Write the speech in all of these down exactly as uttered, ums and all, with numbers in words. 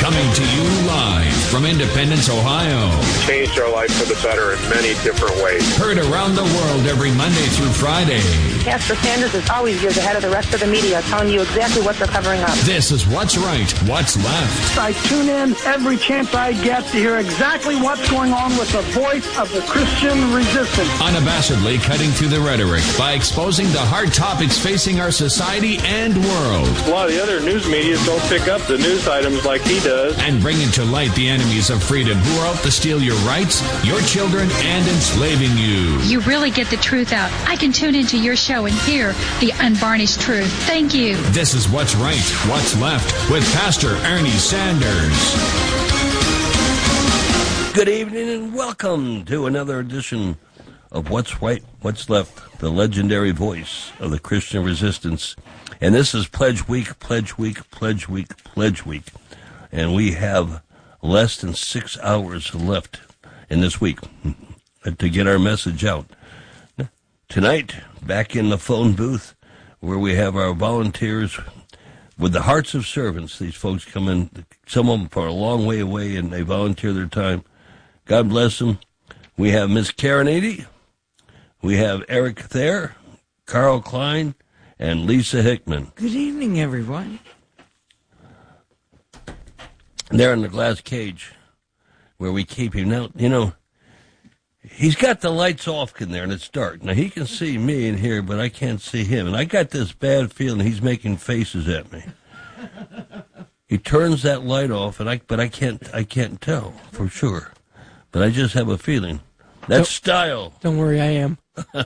Coming to you live from Independence, Ohio. Changed our life for the better in many different ways. Heard around the world every Monday through Friday. Pastor Sanders is always years ahead of the rest of the media, telling you exactly what they're covering up. This is What's Right, What's Left. I tune in every chance I get to hear exactly what's going on with the voice of the Christian resistance. Unabashedly cutting through the rhetoric by exposing the hard topics facing our society and world. A lot of the other news media don't pick up the news items like he does. And bringing to light the enemies of freedom who are out to steal your rights, your children, and enslaving you. You really get the truth out. I can tune into your show and hear the unvarnished truth. Thank you. This is What's Right, What's Left with Pastor Ernie Sanders. Good evening and welcome to another edition of What's Right, What's Left, the legendary voice of the Christian resistance. And this is Pledge Week, Pledge Week, Pledge Week, Pledge Week. And we have less than six hours left in this week to get our message out. Tonight, back in the phone booth where we have our volunteers with the hearts of servants. These folks come in, some of them for a long way away, and they volunteer their time. God bless them. We have Miss Karen Eady. We have Eric Thayer, Carl Klein, and Lisa Hickman. Good evening, everyone. They're in the glass cage where we keep him. Now, you know, he's got the lights off in there, and it's dark. Now, he can see me in here, but I can't see him. And I got this bad feeling he's making faces at me. He turns that light off, and I but I can't I can't tell for sure. But I just have a feeling. That's don't, style. Don't worry, I am.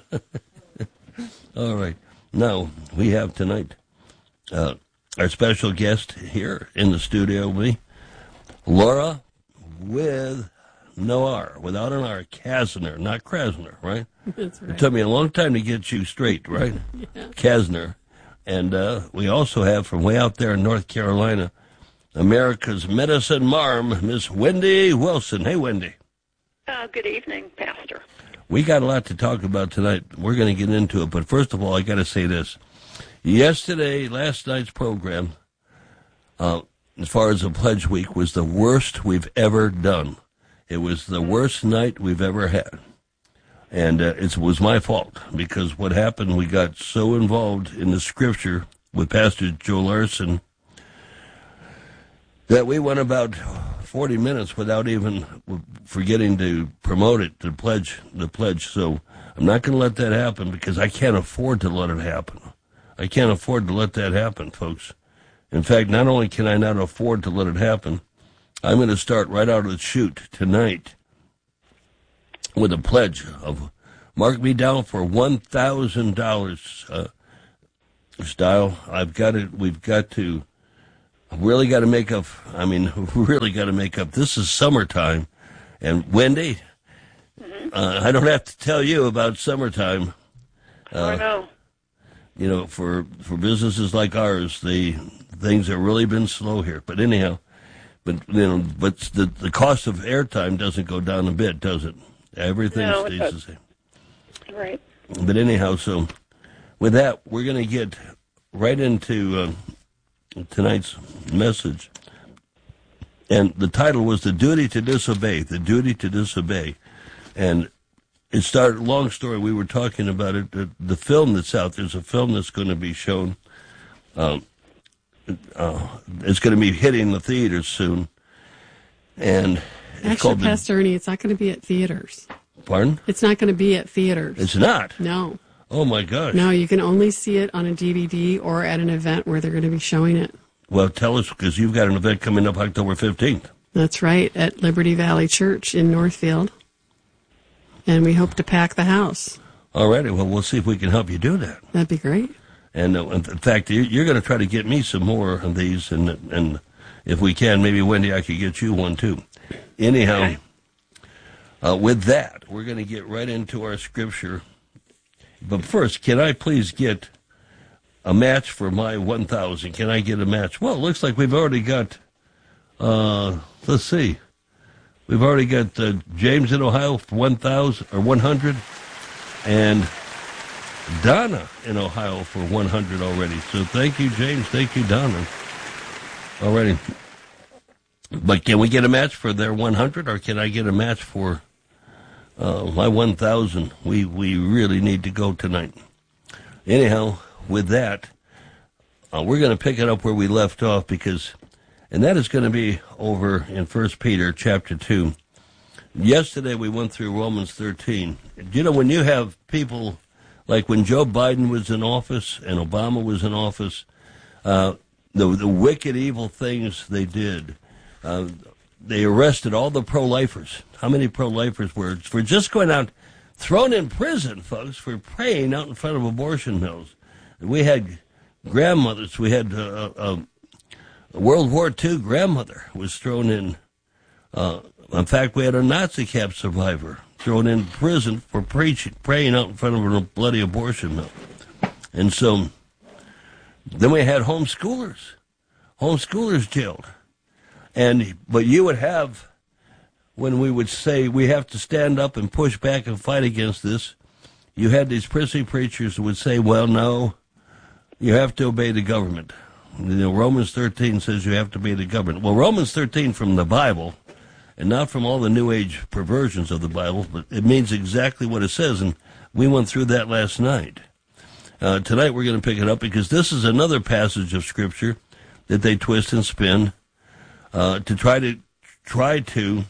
All right. Now, we have tonight uh, our special guest here in the studio with me, Laura with no R, without an R, Kasner, not Krasner, right? That's right. It took me a long time to get you straight, right? Yeah. Kasner. And uh, we also have from way out there in North Carolina, America's medicine marm, Miss Wendy Wilson. Hey, Wendy. Uh, good evening, Pastor. We got a lot to talk about tonight. We're going to get into it. But first of all, I got to say this. Yesterday, last night's program, uh, as far as the Pledge Week, was the worst we've ever done. It was the worst night we've ever had. And uh, it was my fault because what happened, we got so involved in the scripture with Pastor Joe Larson that we went about forty minutes without even forgetting to promote it, to pledge the pledge. So I'm not going to let that happen because I can't afford to let it happen. I can't afford to let that happen, folks. In fact, not only can I not afford to let it happen, I'm going to start right out of the chute tonight with a pledge of mark me down for one thousand dollars. Uh, style, I've got it. We've got to really got to make up. I mean, really got to make up. This is summertime, and Wendy, mm-hmm. uh, I don't have to tell you about summertime. Uh, I know. You know, for for businesses like ours, the things have really been slow here. But anyhow, but you know, but the the cost of airtime doesn't go down a bit, does it? Everything no, stays the same. Right. But anyhow, so with that, we're going to get right into uh, tonight's message. And the title was The Duty to Disobey, The Duty to Disobey. And it started, long story, we were talking about it, the, the film that's out, there's a film that's going to be shown. Um, uh, it's going to be hitting the theaters soon. And it's Actually, called Pastor the, Ernie, it's not going to be at theaters. Pardon? It's not going to be at theaters. It's not? No. Oh, my gosh. No, you can only see it on a D V D or at an event where they're going to be showing it. Well, tell us, because you've got an event coming up October fifteenth. That's right, at Liberty Valley Church in Northfield. And we hope to pack the house. All righty. Well, we'll see if we can help you do that. That'd be great. And uh, in fact, you're going to try to get me some more of these, and and if we can, maybe, Wendy, I could get you one, too. Anyhow, okay. uh, with that, we're going to get right into our scripture. But first, can I please get a match for my one thousand? Can I get a match? Well, it looks like we've already got, uh, let's see. We've already got uh, James in Ohio for one thousand, or one hundred, and Donna in Ohio for one hundred already. So thank you, James. Thank you, Donna. Already. But can we get a match for their one hundred, or can I get a match for uh, my one thousand? We, we really need to go tonight. Anyhow, with that, uh, we're going to pick it up where we left off, because, and that is going to be over in First Peter chapter two. Yesterday we went through Romans thirteen. You know, when you have people, like when Joe Biden was in office and Obama was in office, uh, the, the wicked, evil things they did, uh, they arrested all the pro-lifers. How many pro-lifers were for just going out, thrown in prison, folks, for praying out in front of abortion mills? We had grandmothers. We had uh, uh, a World War Two grandmother was thrown in. Uh, in fact, we had a Nazi camp survivor thrown in prison for preaching, praying out in front of a bloody abortion mill. And so then we had homeschoolers, homeschoolers jailed. And but you would have, when we would say we have to stand up and push back and fight against this, you had these prissy preachers who would say, well, no, you have to obey the government. You know, Romans thirteen says you have to obey the government. Well, Romans thirteen from the Bible, and not from all the New Age perversions of the Bible, but it means exactly what it says, and we went through that last night. Uh, tonight we're going to pick it up, because this is another passage of Scripture that they twist and spin uh, to try to try to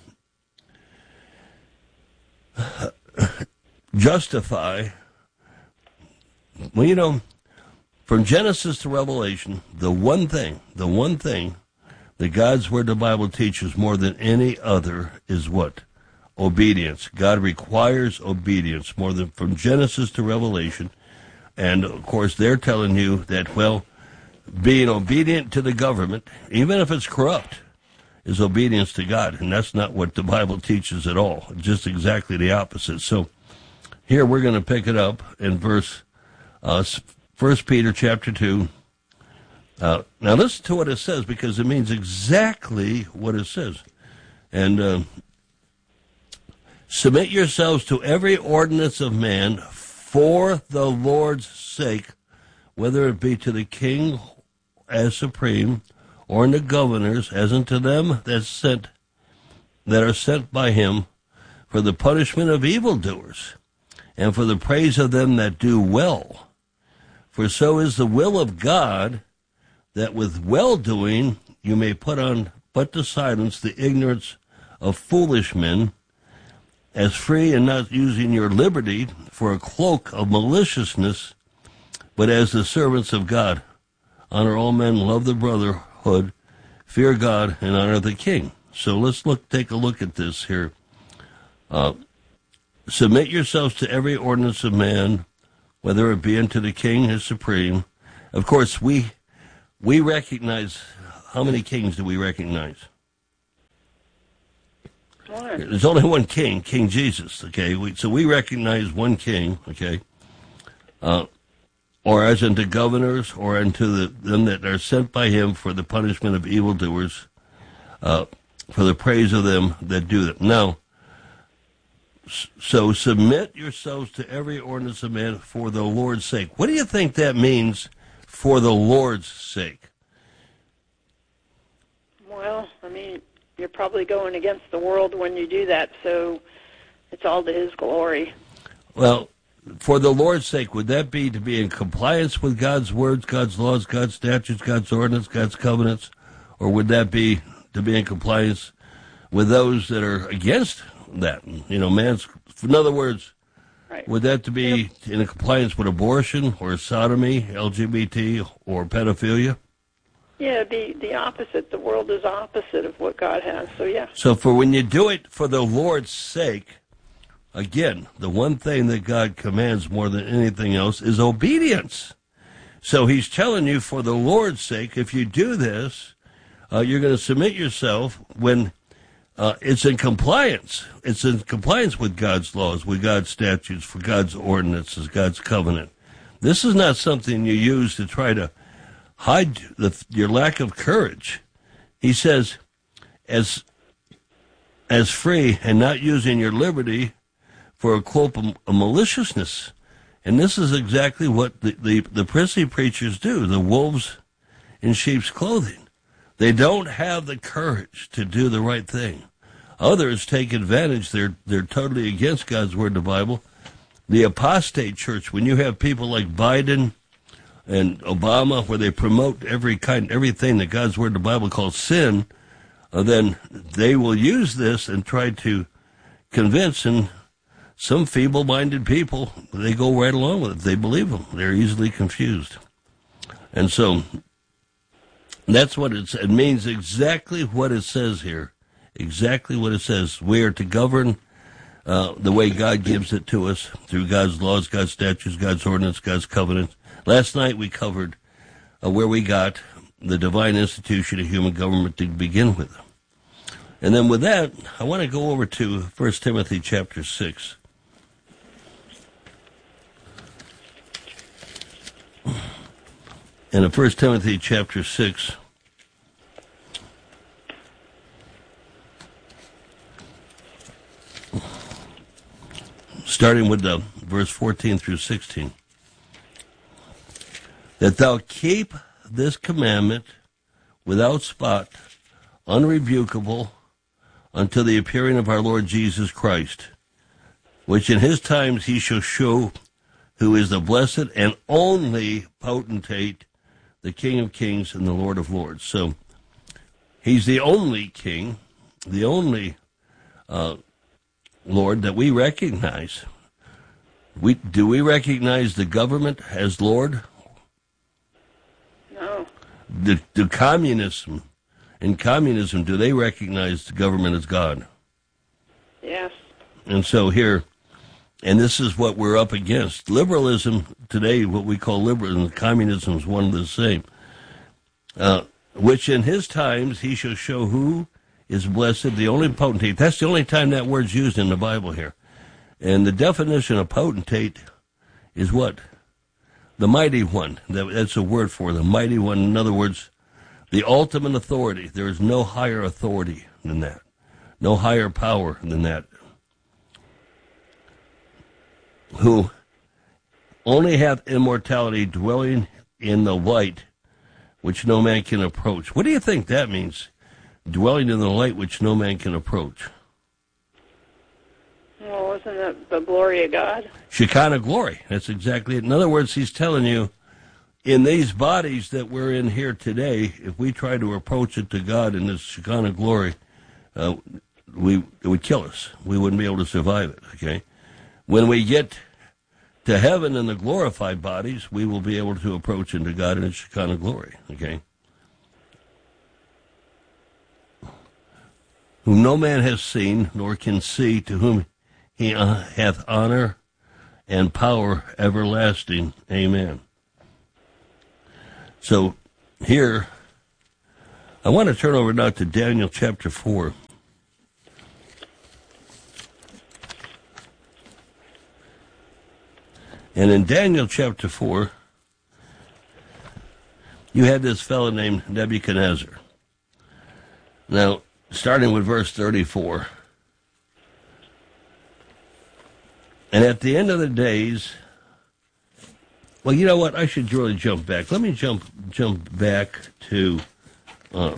justify. Well, you know, from Genesis to Revelation, the one thing, the one thing that God's Word, the Bible, teaches more than any other is what? Obedience. God requires obedience more than from Genesis to Revelation. And, of course, they're telling you that, well, being obedient to the government, even if it's corrupt, is obedience to God. And that's not what the Bible teaches at all. Just exactly the opposite. So here we're going to pick it up in verse uh, First Peter chapter two. Uh, now listen to what it says, because it means exactly what it says. And uh, submit yourselves to every ordinance of man for the Lord's sake, whether it be to the king as supreme, or in the governors as unto them that sent that are sent by him, for the punishment of evildoers, and for the praise of them that do well. For so is the will of God, that with well-doing you may put on but to silence the ignorance of foolish men, as free and not using your liberty for a cloak of maliciousness, but as the servants of God. Honor all men, love the brotherhood, fear God, and honor the king. So let's look, take a look at this here. Uh, submit yourselves to every ordinance of man, whether it be unto the king as supreme. Of course, we we recognize, how many kings do we recognize? One. There's only one king, King Jesus, okay? We, so we recognize one king, okay? Uh, or as unto governors, or unto the, them that are sent by him for the punishment of evildoers, uh, for the praise of them that do them. Now, so submit yourselves to every ordinance of man for the Lord's sake. What do you think that means, for the Lord's sake? Well, I mean, you're probably going against the world when you do that, so it's all to his glory. Well, for the Lord's sake, would that be to be in compliance with God's words, God's laws, God's statutes, God's ordinance, God's covenants? Or would that be to be in compliance with those that are against that? You know, man's, in other words, right. Would that to be in compliance with abortion or sodomy, L G B T, or pedophilia? Yeah, the, the opposite. The world is opposite of what God has, so yeah. So for when you do it for the Lord's sake, again, the one thing that God commands more than anything else is obedience. So he's telling you, for the Lord's sake, if you do this, uh, you're going to submit yourself when uh, it's in compliance. It's in compliance with God's laws, with God's statutes, for God's ordinances, God's covenant. This is not something you use to try to hide the, your lack of courage. He says, as as free and not using your liberty for a cloak of maliciousness. And this is exactly what the, the, the prissy preachers do, the wolves in sheep's clothing. They don't have the courage to do the right thing. Others take advantage. They're they're totally against God's word, the Bible. The apostate church, when you have people like Biden and Obama, where they promote every kind, everything that God's word, the Bible, calls sin, uh, then they will use this and try to convince, and some feeble-minded people, they go right along with it. They believe them. They're easily confused. And so that's what it's, it means, exactly what it says here. Exactly what it says. We are to govern uh, the way God gives it to us, through God's laws, God's statutes, God's ordinance, God's covenants. Last night we covered uh, where we got the divine institution of human government to begin with. And then with that, I want to go over to First Timothy chapter six. And in First Timothy chapter six, starting with the verse fourteen through sixteen, that thou keep this commandment without spot, unrebukable, until the appearing of our Lord Jesus Christ, which in his times he shall show who is the blessed and only potentate, the King of kings and the Lord of lords. So he's the only king, the only uh, Lord that we recognize. We do we recognize the government as Lord? No. Do, do communism, in communism, do they recognize the government as God? Yes. And so here, and this is what we're up against. Liberalism today, what we call liberalism, communism is one of the same. Uh, which in his times he shall show who is blessed, the only potentate. That's the only time that word's used in the Bible here. And the definition of potentate is what? The mighty one. That, that's a word for the mighty one. In other words, the ultimate authority. There is no higher authority than that. No higher power than that. Who only hath immortality, dwelling in the light which no man can approach. What do you think that means? Dwelling in the light which no man can approach. Well, isn't that the glory of God? Shekinah glory. That's exactly it. In other words, he's telling you, in these bodies that we're in here today, if we try to approach it to God in this Shekinah glory, uh, we it would kill us. We wouldn't be able to survive it, okay? When we get to heaven in the glorified bodies, we will be able to approach into God in his Shekinah glory, okay? Whom no man has seen, nor can see, to whom he uh, hath honor and power everlasting. Amen. So here, I want to turn over now to Daniel chapter four. And in Daniel chapter four, you had this fellow named Nebuchadnezzar. Now, starting with verse thirty-four. And at the end of the days, well, you know what? I should really jump back. Let me jump jump back to uh,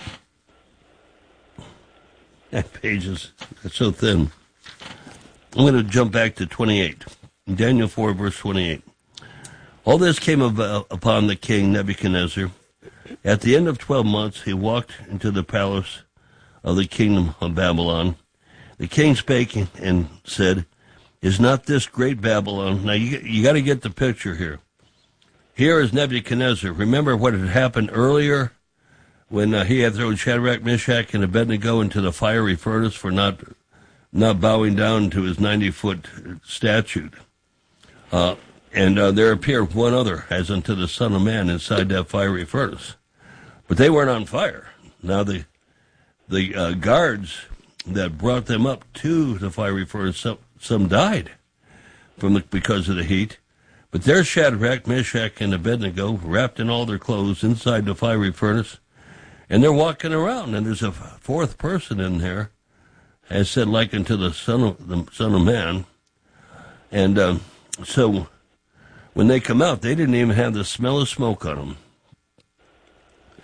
that page is it's so thin. I'm going to jump back to twenty-eight. Daniel four, verse twenty-eight. All this came about upon the king Nebuchadnezzar. At the end of twelve months, he walked into the palace of the kingdom of Babylon. The king spake and said, is not this great Babylon? Now, you, you got to get the picture here. Here is Nebuchadnezzar. Remember what had happened earlier when uh, he had thrown Shadrach, Meshach, and Abednego into the fiery furnace for not not bowing down to his ninety-foot statute. Uh, and uh, there appeared one other, as unto the Son of Man, inside that fiery furnace. But they weren't on fire. Now, the the uh, guards that brought them up to the fiery furnace, some, some died from the, because of the heat. But there's Shadrach, Meshach, and Abednego, wrapped in all their clothes inside the fiery furnace, and they're walking around. And there's a fourth person in there, as said, like unto the Son of the Son of Man. And um, so when they come out, they didn't even have the smell of smoke on them.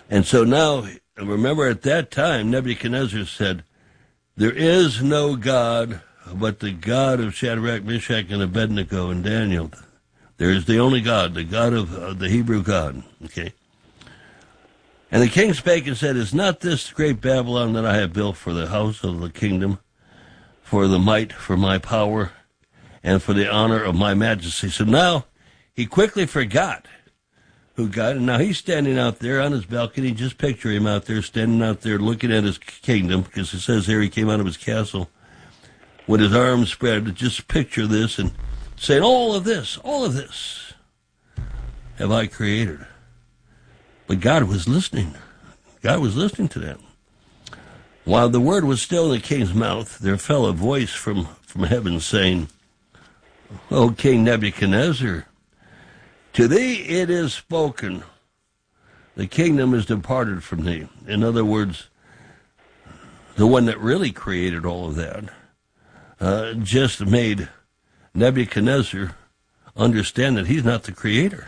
And so now, remember at that time, Nebuchadnezzar said, there is no God but the God of Shadrach, Meshach, and Abednego, and Daniel. There is the only God, the God of uh, the Hebrew God. Okay. And the king spake and said, is not this great Babylon that I have built for the house of the kingdom, for the might, for my power, and for the honor of my majesty? So now he quickly forgot who God, and now he's standing out there on his balcony. Just picture him out there, standing out there looking at his kingdom, because it says here he came out of his castle with his arms spread. Just picture this and saying, all of this, all of this have I created. But God was listening. God was listening to them. While the word was still in the king's mouth, there fell a voice from, from heaven saying, O King Nebuchadnezzar, to thee it is spoken, the kingdom is departed from thee. In other words, the one that really created all of that uh, just made Nebuchadnezzar understand that he's not the creator.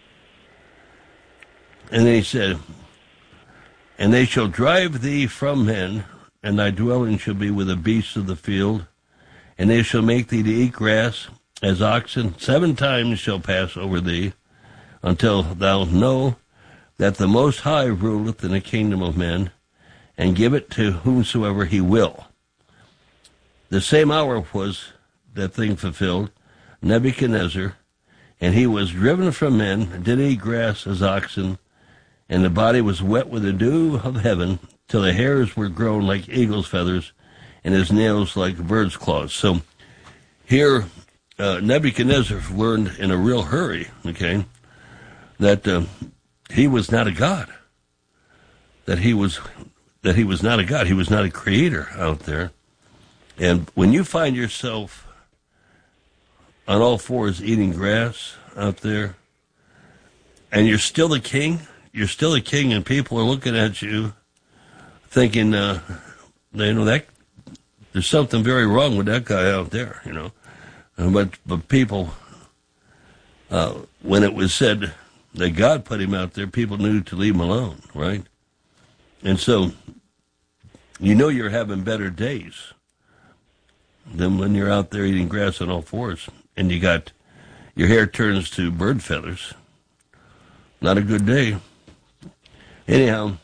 And then he said, and they shall drive thee from men, and thy dwelling shall be with the beasts of the field, and they shall make thee to eat grass as oxen. Seven times shall pass over thee, until thou know that the Most High ruleth in the kingdom of men, and give it to whomsoever he will. The same hour was that thing fulfilled, Nebuchadnezzar, and he was driven from men, did eat grass as oxen, and the body was wet with the dew of heaven, till the hairs were grown like eagle's feathers, and his nails like bird's claws. So here, uh, Nebuchadnezzar learned in a real hurry, okay, that uh, he was not a god. That he was that he was not a god. He was not a creator out there. And when you find yourself on all fours eating grass out there, and you're still the king, you're still the king, and people are looking at you thinking, uh, you know, that there's something very wrong with that guy out there, you know. Uh, but but people, uh, when it was said that God put him out there, people knew to leave him alone, right? And so you know you're having better days than when you're out there eating grass on all fours, and you got your hair turns to bird feathers. Not a good day. Anyhow,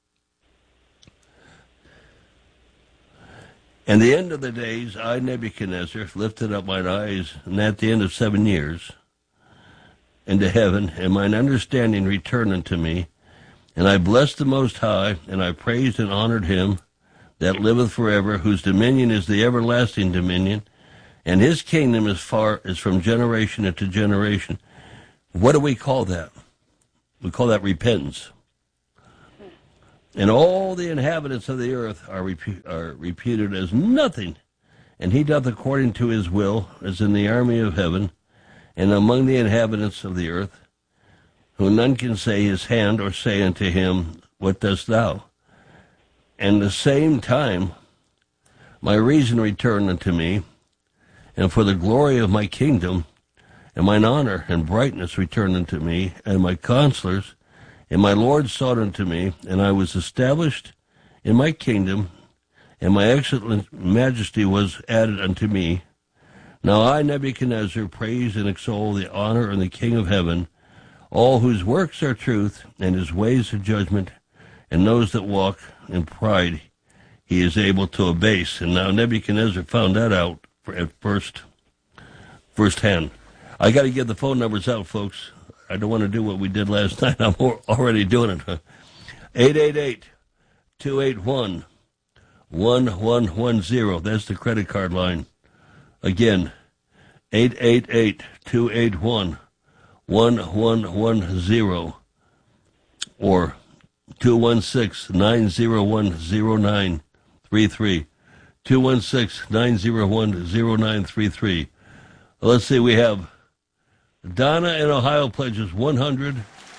and the end of the days, I, Nebuchadnezzar, lifted up mine eyes, and at the end of seven years, into heaven, and mine understanding returned unto me, and I blessed the Most High, and I praised and honored him that liveth forever, whose dominion is the everlasting dominion, and his kingdom is far is from generation into generation. What do we call that? We call that repentance. And all the inhabitants of the earth are, repu- are reputed as nothing, and he doth according to his will, as in the army of heaven, and among the inhabitants of the earth, who none can say his hand, or say unto him, what dost thou? And the same time my reason returned unto me, and for the glory of my kingdom, and mine honor and brightness returned unto me, and my counselors, and my Lord sought unto me, and I was established in my kingdom, and my excellent majesty was added unto me. Now I, Nebuchadnezzar, praise and extol the honor and the King of heaven, all whose works are truth, and his ways are judgment, and those that walk in pride he is able to abase. And now Nebuchadnezzar found that out at first, first hand. I got to get the phone numbers out, folks. I don't want to do what we did last night. I'm already doing it. eight eight eight, two eight one, one one one zero. That's the credit card line. Again, eight eight eight, two eight one, one one one zero. Or two one six, nine zero one, zero nine three three. two one six, nine zero one, zero nine three three. Let's see, we have Donna in Ohio pledges one hundred.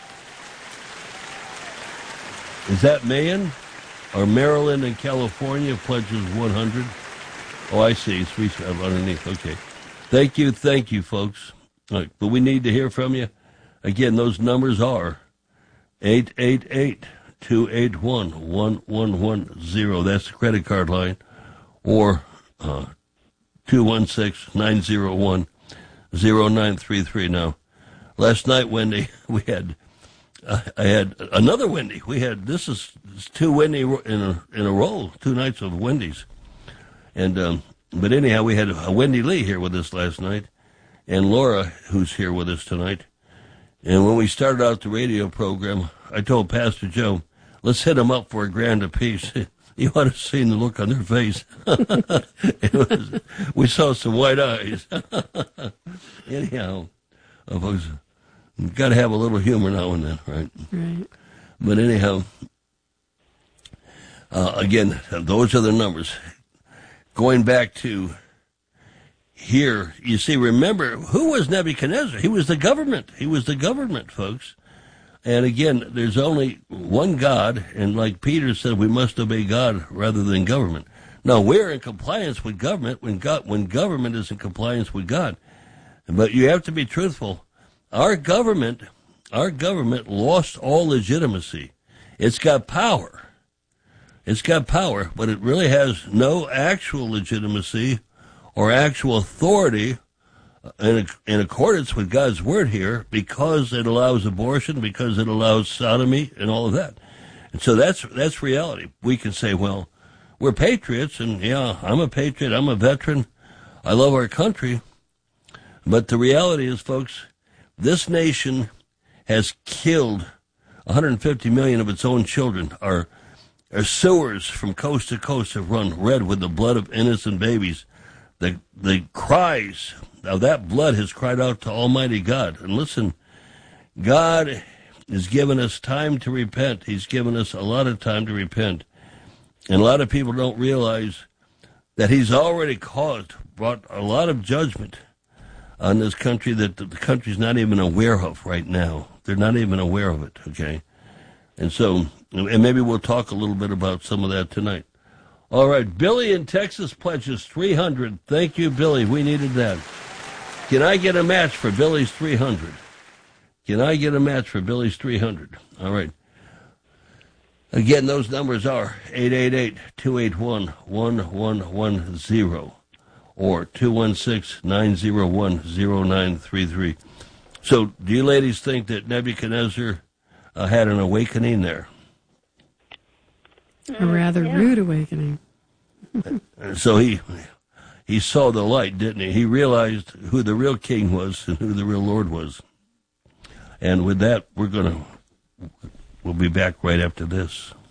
Is that Mayan? Or Maryland in California pledges one hundred. Oh, I see. It's reached underneath. Okay. Thank you, thank you, folks. All right, but we need to hear from you. Again, those numbers are eight eight eight, two eight one, one one one zero. That's the credit card line. Or uh, two one six, nine zero one, zero nine three three. Now, last night, Wendy, we had, uh, I had another Wendy. We had, this is two Wendy in a, in a row, two nights of Wendy's. And, um, but anyhow, we had a Wendy Lee here with us last night, and Laura, who's here with us tonight. And when we started out the radio program, I told Pastor Joe, let's hit them up for a grand apiece. You ought to have seen the look on their face. It was, we saw some white eyes. Anyhow, uh, folks, you've got to have a little humor now and then, right? Right. But anyhow, uh, again, those are the numbers. Going back to here, you see, remember, who was Nebuchadnezzar? He was the government. He was the government, folks. And again, there's only one God, and like Peter said, we must obey God rather than government. Now, we're in compliance with government when God, when government is in compliance with God. But you have to be truthful. Our government, our government lost all legitimacy. It's got power. It's got power, but it really has no actual legitimacy or actual authority in, in accordance with God's word here, because it allows abortion, because it allows sodomy and all of that. And so that's that's reality. We can say, well, we're patriots, and yeah, I'm a patriot, I'm a veteran, I love our country. But the reality is, folks, this nation has killed one hundred fifty million of its own children. Our, our sewers from coast to coast have run red with the blood of innocent babies. The the cries of that blood has cried out to Almighty God. And listen, God has given us time to repent. He's given us a lot of time to repent. And a lot of people don't realize that he's already caused, brought a lot of judgment on this country that the country's not even aware of right now. They're not even aware of it, okay? And so, and maybe we'll talk a little bit about some of that tonight. All right, Billy in Texas pledges three hundred. Thank you, Billy. We needed that. Can I get a match for Billy's three hundred? Can I get a match for Billy's three hundred? All right. Again, those numbers are eight eight eight, two eight one, one one one zero or two one six, nine zero one, zero nine three three. So do you ladies think that Nebuchadnezzar uh, had an awakening there? A rather yeah. rude awakening. So he he saw the light, didn't he? He realized who the real king was and who the real Lord was. And with that, we're going to, we'll be back right after this.